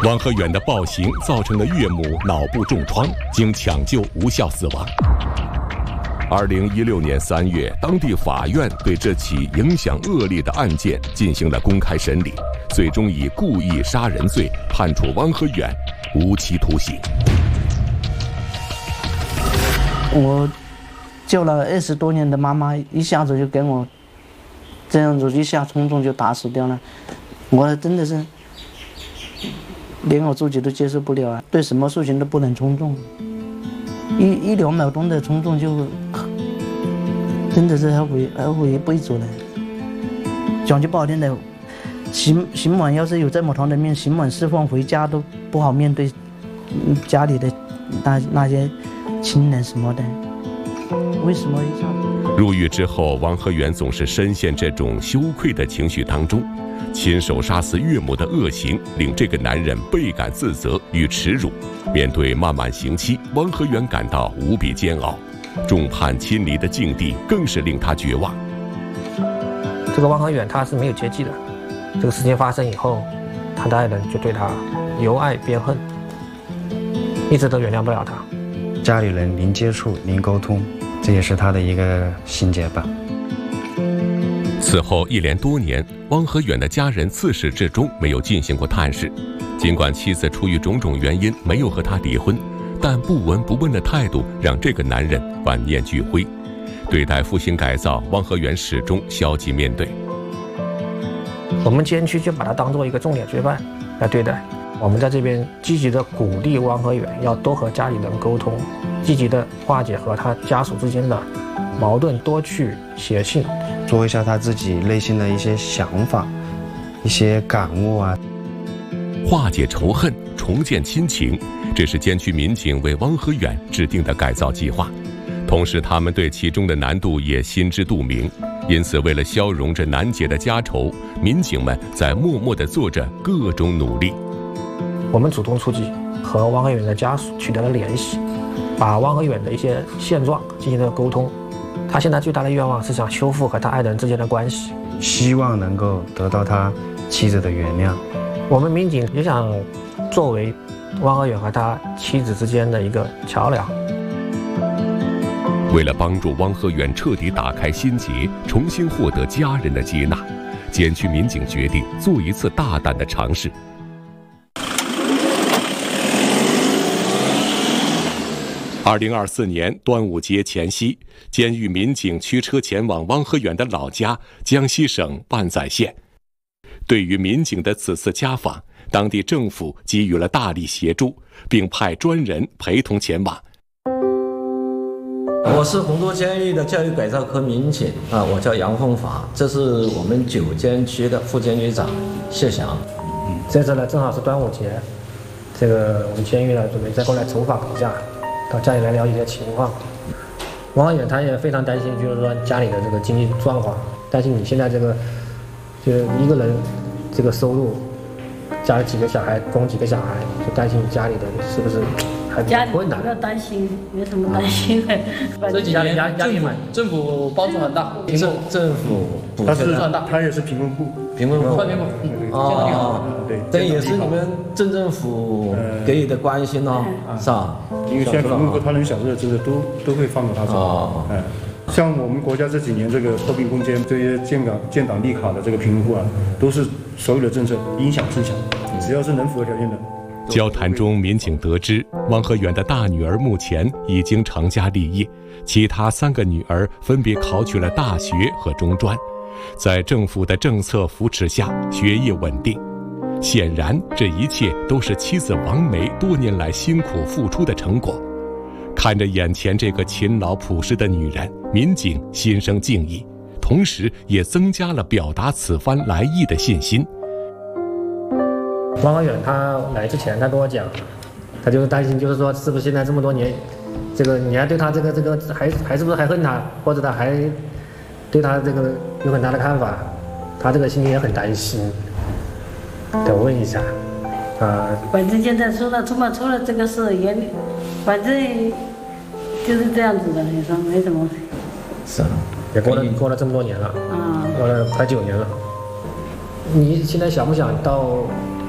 王和远的暴行造成了岳母脑部重创，经抢救无效死亡。2016年3月，当地法院对这起影响恶劣的案件进行了公开审理，最终以故意杀人罪判处王和远无期徒刑。 我救了20多年的妈妈，一下子就给我这样子一下冲动就打死掉了，我真的是连我自己都接受不了啊！对什么事情都不能冲动，一两秒钟的冲动就真的是后悔一辈子了。讲句不好听的，刑满要是有这么长的命，刑满释放回家都不好面对家里的那些亲人什么的。为什么一下子？ 入狱之后，王和远总是深陷这种羞愧的情绪当中。亲手杀死岳母的恶行令这个男人倍感自责与耻辱，面对漫漫刑期，王和远感到无比煎熬，众叛亲离的境地更是令他绝望。 这个王和远他是没有阶级的，这个事情发生以后，他的爱人就对他由爱变恨，一直都原谅不了他。 家里人零接触零沟通，这也是他的一个心结吧。 此后一连多年，汪和远的家人自始至终没有进行过探视。尽管妻子出于种种原因没有和他离婚，但不闻不问的态度让这个男人万念俱灰。对待复兴改造，汪和远始终消极面对。 我们监区就把他当作一个重点罪犯来对待。我们在这边积极的鼓励汪和远要多和家里人沟通，积极的化解和他家属之间的矛盾，多去写信， 说一下他自己内心的一些想法、一些感悟啊。 化解仇恨，重建亲情，这是监区民警为汪和远制定的改造计划。同时，他们对其中的难度也心知肚明，因此，为了消融这难解的家仇，民警们在默默地做着各种努力。 我们主动出击，和汪和远的家属取得了联系，把汪和远的一些现状进行了沟通。他现在最大的愿望是想修复和他爱人之间的关系， 希望能够得到他妻子的原谅。 我们民警也想作为汪和远和他妻子之间的一个桥梁。 为了帮助汪和远彻底打开心结，重新获得家人的接纳，监区民警决定做一次大胆的尝试。2024年端午节前夕，监狱民警驱车前往汪和远的老家江西省半载县。对于民警的此次家访，当地政府给予了大力协助，并派专人陪同前往。 我是洪都监狱的教育改造科民警我叫杨凤法，这是我们9监区的副监局长谢翔。 这次呢正好是端午节，这个我们监狱呢准备再过来筹法改假，到家里来了解一些情况。汪和远他也非常担心，就是说家里的这个经济状况，担心你现在这个就是一个人这个收入，家里几个小孩，供几个小孩，就担心家里的是不是还比较困难。 不要担心，没什么担心的。 这几年政府帮助很大， 政府他是他也是贫困户， 贫困户对， 也是你们镇政府给予的关心哦，是吧？ 因为现在贫困户他能享受的这个都会放到他手上。像我们国家这几年这个脱贫攻坚这些建档立卡的这个贫困户啊，都是所有的政策影响最小，只要是能符合条件的。 交谈中，民警得知汪和远的大女儿目前已经成家立业，其他3个女儿分别考取了大学和中专，在政府的政策扶持下，学业稳定。显然，这一切都是妻子王梅多年来辛苦付出的成果。看着眼前这个勤劳朴实的女人，民警心生敬意，同时也增加了表达此番来意的信心。 汪和远他来之前，他跟我讲，他就是担心，就是说是不是现在这么多年，这个你还对他这个还是不是还恨他，或者他还对他这个有很大的看法，他这个心里也很担心。得问一下， 反正现在出了这个事也，反正就是这样子的，你说没什么。 是啊，也过了这么多年了，过了快9年了。你现在想不想到